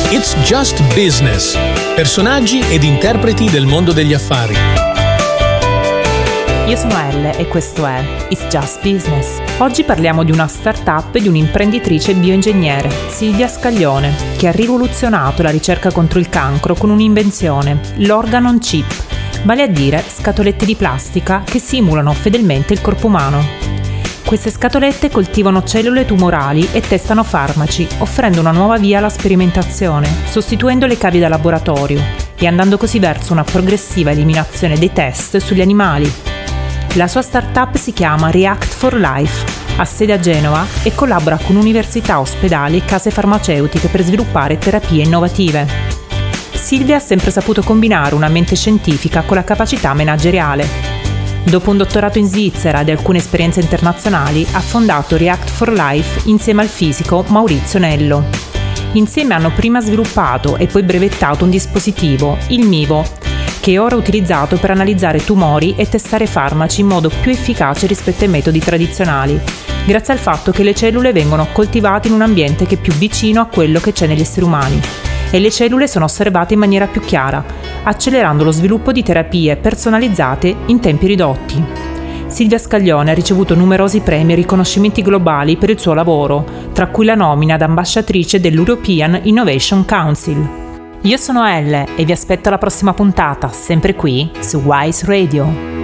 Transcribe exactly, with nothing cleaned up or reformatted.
It's Just Business. Personaggi ed interpreti del mondo degli affari. Io sono Elle e questo è It's Just Business. Oggi parliamo di una startup e di un'imprenditrice bioingegnere, Silvia Scaglione, che ha rivoluzionato la ricerca contro il cancro con un'invenzione, l'Organ on Chip, vale a dire scatolette di plastica che simulano fedelmente il corpo umano. Queste scatolette coltivano cellule tumorali e testano farmaci, offrendo una nuova via alla sperimentazione, sostituendo le cavie da laboratorio e andando così verso una progressiva eliminazione dei test sugli animali. La sua startup si chiama React for Life, ha sede a Genova e collabora con università, ospedali e case farmaceutiche per sviluppare terapie innovative. Silvia ha sempre saputo combinare una mente scientifica con la capacità manageriale. Dopo un dottorato in Svizzera ed alcune esperienze internazionali, ha fondato React for Life insieme al fisico Maurizio Nello. Insieme hanno prima sviluppato e poi brevettato un dispositivo, il MIVO, che è ora utilizzato per analizzare tumori e testare farmaci in modo più efficace rispetto ai metodi tradizionali, grazie al fatto che le cellule vengono coltivate in un ambiente che è più vicino a quello che c'è negli esseri umani e le cellule sono osservate in maniera più chiara, accelerando lo sviluppo di terapie personalizzate in tempi ridotti. Silvia Scaglione ha ricevuto numerosi premi e riconoscimenti globali per il suo lavoro, tra cui la nomina ad ambasciatrice dell'European Innovation Council. Io sono Elle e vi aspetto alla prossima puntata, sempre qui su Wise Radio.